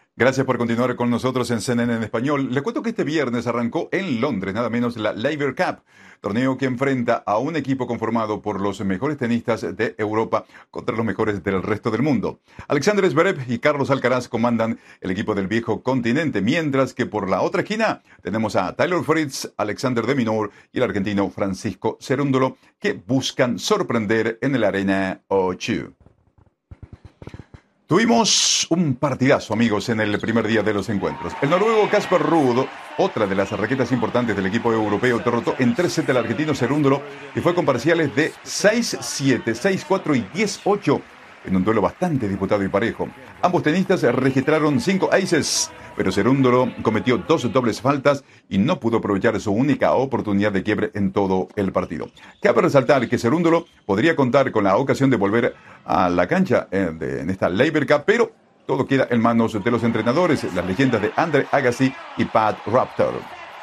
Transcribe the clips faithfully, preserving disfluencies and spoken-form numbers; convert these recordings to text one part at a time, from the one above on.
Gracias por continuar con nosotros en C N N en español. Les cuento que este viernes arrancó en Londres, nada menos, la Laver Cup, torneo que enfrenta a un equipo conformado por los mejores tenistas de Europa contra los mejores del resto del mundo. Alexander Zverev y Carlos Alcaraz comandan el equipo del viejo continente, mientras que por la otra esquina tenemos a Taylor Fritz, Alexander de Minaur y el argentino Francisco Cerúndolo, que buscan sorprender en el Arena O dos. Tuvimos un partidazo, amigos, en el primer día de los encuentros. El noruego Casper Ruud, otra de las raquetas importantes del equipo europeo, derrotó en tres sets al argentino Cerúndolo y fue con parciales de seis siete, seis cuatro y diez ocho en un duelo bastante disputado y parejo. Ambos tenistas registraron cinco aces, pero Cerúndolo cometió dos dobles faltas y no pudo aprovechar su única oportunidad de quiebre en todo el partido. Cabe resaltar que Cerúndolo podría contar con la ocasión de volver a la cancha en, de, en esta Laver Cup, pero todo queda en manos de los entrenadores, las leyendas de Andre Agassi y Pat Raptor.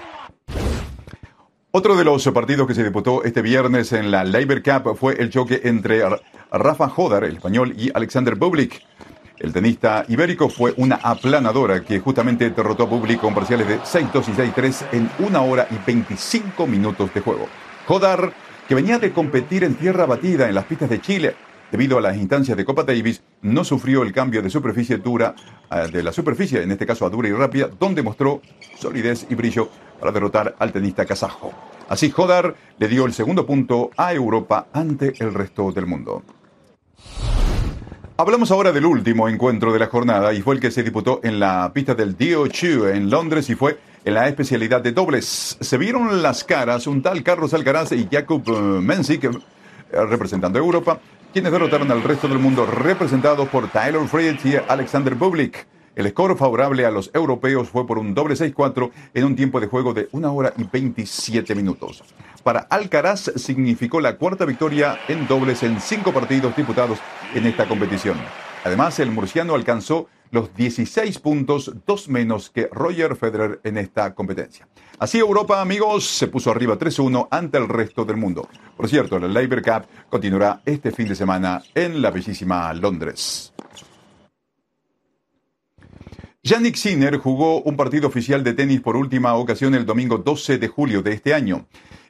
Otro de los partidos que se disputó este viernes en la Laver Cup fue el choque entre Rafa Hodar, el español, y Alexander Bublik. El tenista ibérico fue una aplanadora que justamente derrotó a Bublik con parciales de seis dos y seis tres en una hora y veinticinco minutos de juego. Hodar, que venía de competir en tierra batida en las pistas de Chile, debido a las instancias de Copa Davis, no sufrió el cambio de superficie dura, de la superficie, en este caso a dura y rápida, donde mostró solidez y brillo para derrotar al tenista kazajo. Así, Hodar le dio el segundo punto a Europa ante el resto del mundo. Hablamos ahora del último encuentro de la jornada y fue el que se disputó en la pista del D O dos en Londres y fue en la especialidad de dobles. Se vieron las caras un tal Carlos Alcaraz y Jakub Mensik, representando a Europa, quienes derrotaron al resto del mundo representados por Taylor Fritz y Alexander Bublik. El score favorable a los europeos fue por un doble seis cuatro en un tiempo de juego de una hora y veintisiete minutos. Para Alcaraz significó la cuarta victoria en dobles en cinco partidos disputados en esta competición. Además, el murciano alcanzó los dieciséis puntos, dos menos que Roger Federer en esta competencia. Así Europa, amigos, se puso arriba tres uno ante el resto del mundo. Por cierto, la Laver Cup continuará este fin de semana en la bellísima Londres. Jannik Sinner jugó un partido oficial de tenis por última ocasión el domingo doce de julio de este año.